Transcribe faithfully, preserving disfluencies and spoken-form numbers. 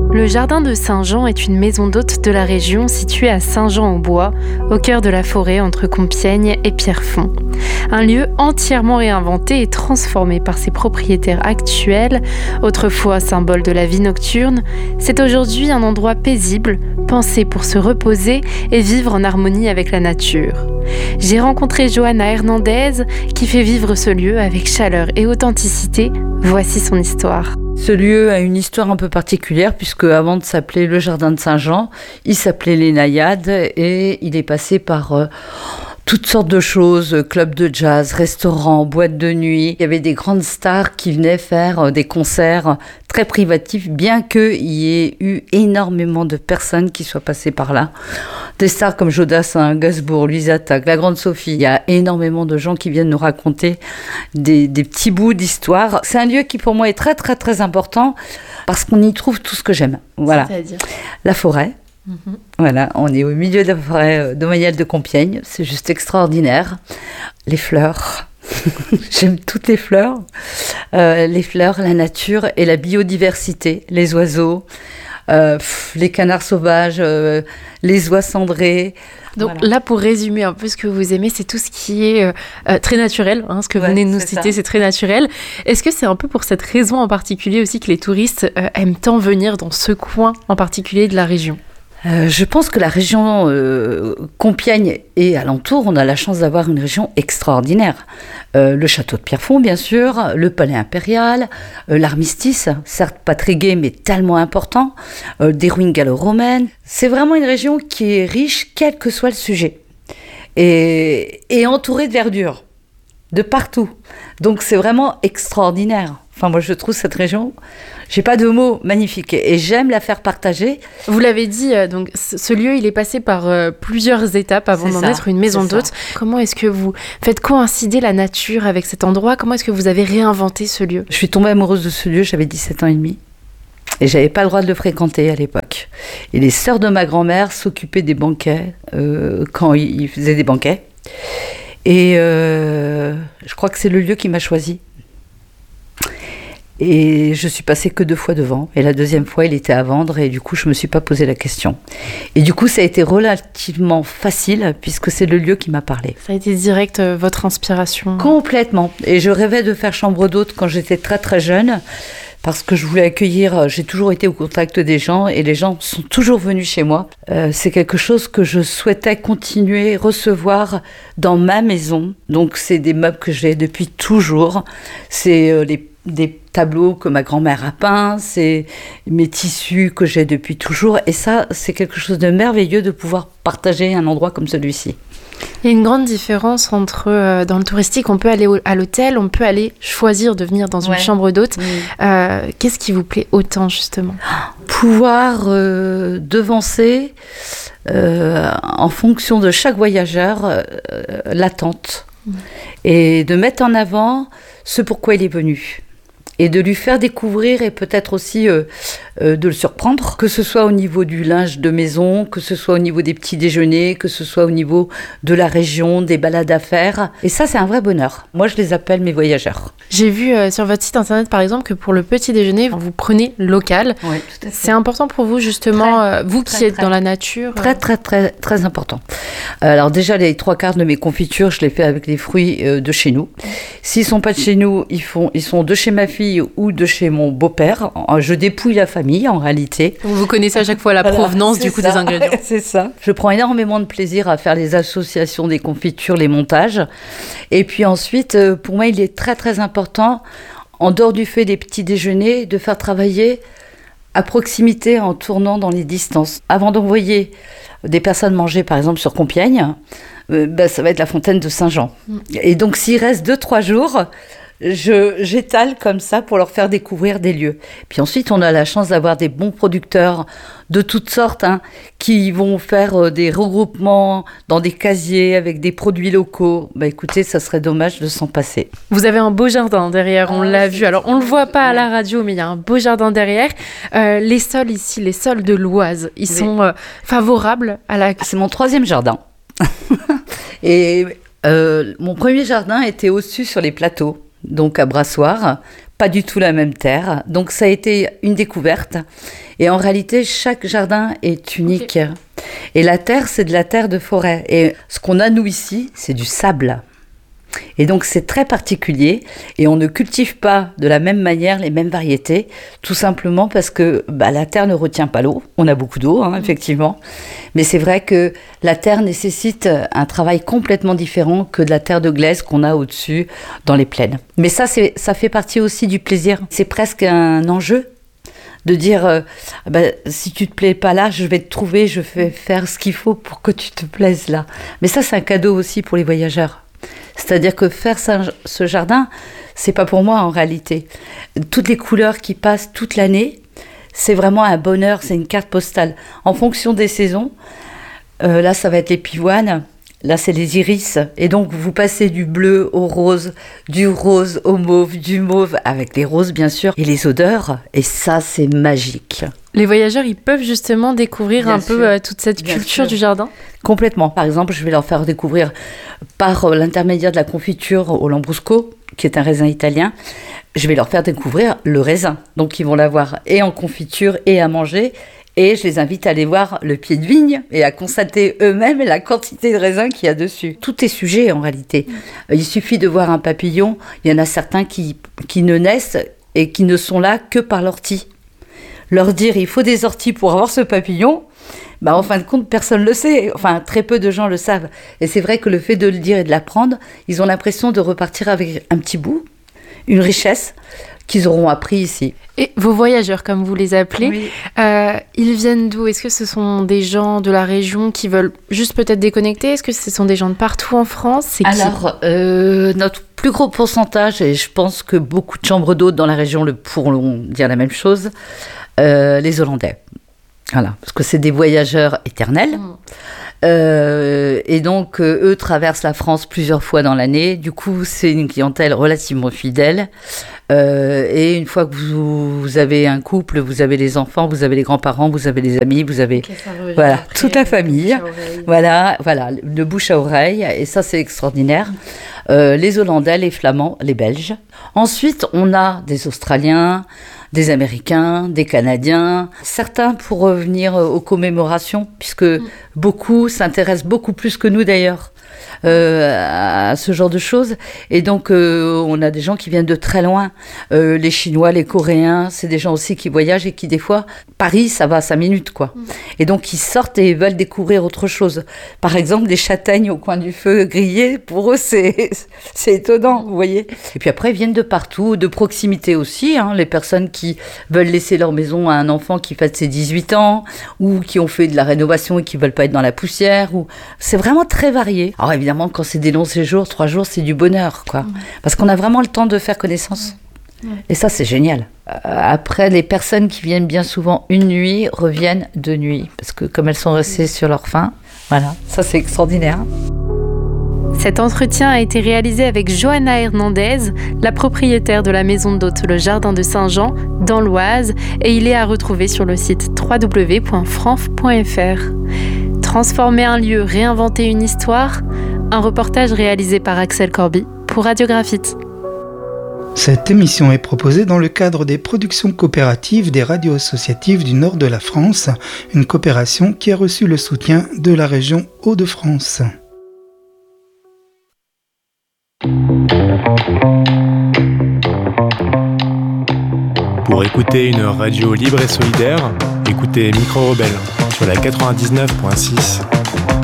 Le jardin de Saint-Jean est une maison d'hôte de la région située à Saint-Jean-au-Bois, au cœur de la forêt entre Compiègne et Pierrefonds. Un lieu entièrement réinventé et transformé par ses propriétaires actuels, autrefois symbole de la vie nocturne, c'est aujourd'hui un endroit paisible, pensé pour se reposer et vivre en harmonie avec la nature. J'ai rencontré Johanna Hernandez qui fait vivre ce lieu avec chaleur et authenticité. Voici son histoire. Ce lieu a une histoire un peu particulière puisque avant de s'appeler le Jardin de Saint-Jean, il s'appelait les Naïades et il est passé par euh, toutes sortes de choses, clubs de jazz, restaurants, boîtes de nuit. Il y avait des grandes stars qui venaient faire euh, des concerts très privatifs, bien qu'il y ait eu énormément de personnes qui soient passées par là. Des stars comme Jodassin, Gainsbourg, Louise Attaque, la Grande Sophie. Il y a énormément de gens qui viennent nous raconter des, des petits bouts d'histoire. C'est un lieu qui pour moi est très très très important parce qu'on y trouve tout ce que j'aime. Voilà. C'est-à-dire ? La forêt. Mm-hmm. Voilà, on est au milieu de la forêt domaniale de Compiègne. C'est juste extraordinaire. Les fleurs. J'aime toutes les fleurs. Euh, les fleurs, la nature et la biodiversité. Les oiseaux. Euh, pff, les canards sauvages, euh, les oies cendrées. Donc voilà. Là, pour résumer un peu ce que vous aimez, c'est tout ce qui est euh, euh, très naturel. Hein, ce que vous ouais, venez de nous c'est citer, ça. c'est très naturel. Est-ce que c'est un peu pour cette raison en particulier aussi que les touristes euh, aiment tant venir dans ce coin en particulier de la région ? Euh, je pense que la région euh, Compiègne et alentour, on a la chance d'avoir une région extraordinaire. Euh, le château de Pierrefonds, bien sûr, le palais impérial, euh, l'armistice, certes pas très gai, mais tellement important, euh, des ruines gallo-romaines. C'est vraiment une région qui est riche, quel que soit le sujet, et, et entourée de verdure, de partout. Donc c'est vraiment extraordinaire. Enfin, moi, je trouve cette région, j'ai pas de mots, magnifique. Et j'aime la faire partager. Vous l'avez dit, euh, donc ce lieu, il est passé par euh, plusieurs étapes avant c'est d'en ça, être une maison d'hôte. Ça. Comment est-ce que vous faites coïncider la nature avec cet endroit ? Comment est-ce que vous avez réinventé ce lieu ? Je suis tombée amoureuse de ce lieu, j'avais dix-sept ans et demi. Et j'avais pas le droit de le fréquenter à l'époque. Et les sœurs de ma grand-mère s'occupaient des banquets euh, quand ils faisaient des banquets. Et euh, je crois que c'est le lieu qui m'a choisie. Et je suis passée que deux fois devant. Et la deuxième fois, il était à vendre. Et du coup, je ne me suis pas posé la question. Et du coup, ça a été relativement facile, puisque c'est le lieu qui m'a parlé. Ça a été direct, euh, votre inspiration ? Complètement. Et je rêvais de faire chambre d'hôte quand j'étais très très jeune. Parce que je voulais accueillir, j'ai toujours été au contact des gens et les gens sont toujours venus chez moi. Euh, c'est quelque chose que je souhaitais continuer, recevoir dans ma maison. Donc c'est des meubles que j'ai depuis toujours. C'est euh, les, des tableaux que ma grand-mère a peints, c'est mes tissus que j'ai depuis toujours. Et ça, c'est quelque chose de merveilleux de pouvoir partager un endroit comme celui-ci. Il y a une grande différence entre, euh, dans le touristique, on peut aller au, à l'hôtel, on peut aller choisir de venir dans une ouais. chambre d'hôte. Mmh. Euh, qu'est-ce qui vous plaît autant, justement ? Pouvoir euh, devancer, euh, en fonction de chaque voyageur, euh, l'attente. Mmh. Et de mettre en avant ce pourquoi il est venu. Et de lui faire découvrir et peut-être aussi euh, euh, de le surprendre, que ce soit au niveau du linge de maison, que ce soit au niveau des petits déjeuners, que ce soit au niveau de la région, des balades à faire. Et ça, c'est un vrai bonheur. Moi, je les appelle mes voyageurs. J'ai vu euh, sur votre site internet, par exemple, que pour le petit déjeuner, vous prenez local. Oui, tout à fait. C'est important pour vous, justement, très, euh, vous très, qui êtes très, dans la nature. Très, très, très, très important. Alors déjà, les trois quarts de mes confitures, je les fais avec les fruits euh, de chez nous. S'ils ne sont pas de chez nous, ils, font, ils sont de chez ma fille ou de chez mon beau-père. Je dépouille la famille, en réalité. Donc vous connaissez à chaque fois la voilà, provenance du coup ça. des ingrédients. C'est ça. Je prends énormément de plaisir à faire les associations des confitures, les montages. Et puis ensuite, pour moi, il est très très important, en dehors du fait des petits déjeuners, de faire travailler à proximité en tournant dans les distances. Avant d'envoyer des personnes manger, par exemple, sur Compiègne, euh, bah, ça va être la fontaine de Saint-Jean. Mm. Et donc, s'il reste deux, trois jours, je, j'étale comme ça pour leur faire découvrir des lieux. Puis ensuite, on a la chance d'avoir des bons producteurs de toutes sortes, hein, qui vont faire euh, des regroupements dans des casiers avec des produits locaux. Bah, écoutez, ça serait dommage de s'en passer. Vous avez un beau jardin derrière, on ah, l'a vu. Alors, on ne le voit pas à la radio, mais il y a un beau jardin derrière. Euh, les sols ici, les sols de l'Oise, ils oui. sont euh, favorables à la... C'est mon troisième jardin. Et euh, mon premier jardin était au-dessus sur les plateaux. Donc à Brassoir, pas du tout la même terre. Donc ça a été une découverte. Et en réalité, chaque jardin est unique. Okay. Et la terre, c'est de la terre de forêt. Et ce qu'on a, nous, ici, c'est du sable. Et donc, c'est très particulier. Et on ne cultive pas de la même manière les mêmes variétés, tout simplement parce que bah, la terre ne retient pas l'eau. On a beaucoup d'eau, hein, effectivement. Mais c'est vrai que la terre nécessite un travail complètement différent que de la terre de glaise qu'on a au-dessus dans les plaines. Mais ça, c'est, ça fait partie aussi du plaisir. C'est presque un enjeu. De dire, euh, bah, si tu te plais pas là, je vais te trouver, je vais faire ce qu'il faut pour que tu te plaises là. Mais ça, c'est un cadeau aussi pour les voyageurs. C'est-à-dire que faire ça, ce jardin, c'est pas pour moi en réalité. Toutes les couleurs qui passent toute l'année, c'est vraiment un bonheur, c'est une carte postale. En fonction des saisons, euh, là, ça va être les pivoines. Là, c'est les iris. Et donc, vous passez du bleu au rose, du rose au mauve, du mauve, avec les roses, bien sûr, et les odeurs. Et ça, c'est magique. Les voyageurs, ils peuvent justement découvrir bien un sûr, peu euh, toute cette culture sûr. Du jardin ? Complètement. Par exemple, je vais leur faire découvrir, par euh, l'intermédiaire de la confiture au Lambrusco, qui est un raisin italien, je vais leur faire découvrir le raisin. Donc, ils vont l'avoir et en confiture et à manger. Et je les invite à aller voir le pied de vigne et à constater eux-mêmes la quantité de raisin qu'il y a dessus. Tout est sujet en réalité. Il suffit de voir un papillon. Il y en a certains qui, qui ne naissent et qui ne sont là que par l'ortie. Leur dire il faut des orties pour avoir ce papillon, bah en fin de compte, personne ne le sait. Enfin, très peu de gens le savent. Et c'est vrai que le fait de le dire et de l'apprendre, ils ont l'impression de repartir avec un petit bout, une richesse qu'ils auront appris ici. Et vos voyageurs, comme vous les appelez, oui. euh, ils viennent d'où ? Est-ce que ce sont des gens de la région qui veulent juste peut-être déconnecter ? Est-ce que ce sont des gens de partout en France ? C'est Alors, euh, notre plus gros pourcentage, et je pense que beaucoup de chambres d'hôtes dans la région le pourront dire la même chose, euh, les Hollandais. Voilà, parce que c'est des voyageurs éternels. Mmh. Euh, et donc, euh, eux traversent la France plusieurs fois dans l'année. Du coup, c'est une clientèle relativement fidèle. Euh, et une fois que vous, vous avez un couple, vous avez les enfants, vous avez les grands-parents, vous avez les amis, vous avez okay, voilà, après, toute la famille. Voilà, voilà, de bouche à oreille. Et ça, c'est extraordinaire. Euh, les Hollandais, les Flamands, les Belges. Ensuite, on a des Australiens, des Américains, des Canadiens, certains pour revenir aux commémorations, puisque mmh. beaucoup s'intéressent beaucoup plus que nous d'ailleurs euh, à ce genre de choses. Et donc, euh, on a des gens qui viennent de très loin. Euh, les Chinois, les Coréens, c'est des gens aussi qui voyagent et qui, des fois, Paris, ça va à cinq minutes, quoi. Mmh. Et donc, ils sortent et ils veulent découvrir autre chose. Par exemple, des châtaignes au coin du feu grillées, pour eux, c'est, c'est étonnant, vous voyez. Et puis après, ils viennent de partout, de proximité aussi, hein, les personnes qui veulent laisser leur maison à un enfant qui fête ses dix-huit ans, ou qui ont fait de la rénovation et qui veulent pas être dans la poussière. Ou... C'est vraiment très varié. Alors évidemment, quand c'est des longs séjours, trois jours, c'est du bonheur, quoi. Mmh. Parce qu'on a vraiment le temps de faire connaissance. Mmh. Et ça, c'est génial. Euh, après, les personnes qui viennent bien souvent une nuit reviennent deux nuits. Parce que comme elles sont restées mmh. sur leur faim, voilà, ça c'est extraordinaire. Cet entretien a été réalisé avec Johanna Hernandez, la propriétaire de la maison d'hôtes Le Jardin de Saint-Jean, dans l'Oise, et il est à retrouver sur le site w w w point franf point f r. Transformer un lieu, réinventer une histoire, un reportage réalisé par Axel Corby pour Radio Graphite. Cette émission est proposée dans le cadre des productions coopératives des radios associatives du nord de la France, une coopération qui a reçu le soutien de la région Hauts-de-France. Pour écouter une radio libre et solidaire, écoutez Micro Rebelle sur la quatre-vingt-dix-neuf virgule six.